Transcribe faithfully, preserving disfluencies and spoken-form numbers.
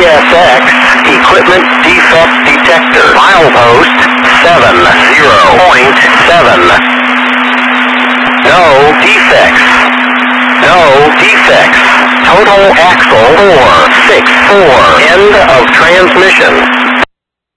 S X, equipment defect detector. Milepost seven zero point seven. No defects. No defects. Total axle four six four. End of transmission.